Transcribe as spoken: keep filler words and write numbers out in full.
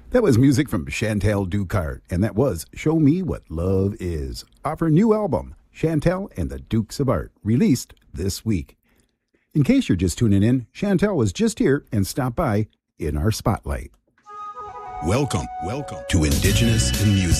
That was music from Chantal Ducart, and that was Show Me What Love Is, off her new album, Chantal and the Dukes of Art, released this week. In case you're just tuning in, Chantal was just here and stopped by in our spotlight. Welcome, welcome to Indigenous in Music.